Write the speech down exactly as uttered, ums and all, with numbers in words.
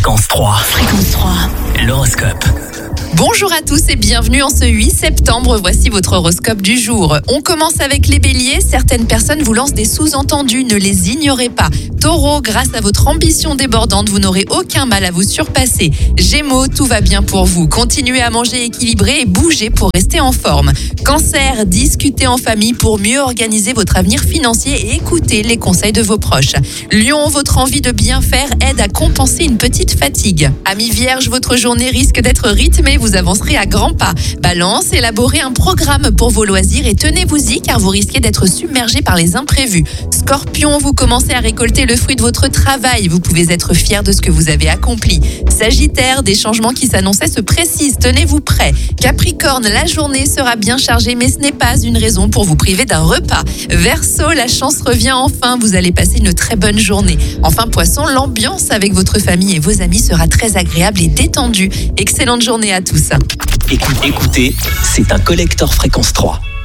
Fréquence trois. Fréquence trois. L'horoscope. Bonjour à tous et bienvenue en ce huit septembre. Voici votre horoscope du jour. On commence avec les béliers. Certaines personnes vous lancent des sous-entendus, ne les ignorez pas. Taureau, grâce à votre ambition débordante, vous n'aurez aucun mal à vous surpasser. Gémeaux, tout va bien pour vous. Continuez à manger équilibré et bougez pour rester en forme. Cancer, discutez en famille pour mieux organiser votre avenir financier et écoutez les conseils de vos proches. Lion, votre envie de bien faire aide à compenser une petite fatigue. Amis vierge, votre journée risque d'être rythmée, vous avancerez à grands pas. Balance, élaborez un programme pour vos loisirs et tenez-vous-y car vous risquez d'être submergé par les imprévus. Scorpion, vous commencez à récolter le fruit de votre travail. Vous pouvez être fier de ce que vous avez accompli. Sagittaire, des changements qui s'annonçaient se précisent. Tenez-vous prêt. Capricorne, la journée sera bien chargée, mais ce n'est pas une raison pour vous priver d'un repas. Verseau, la chance revient enfin. Vous allez passer une très bonne journée. Enfin, Poisson, l'ambiance avec votre famille et vos amis sera très agréable et détendue. Excellente journée à tous. Écoutez, écoutez, c'est un collector Fréquence trois.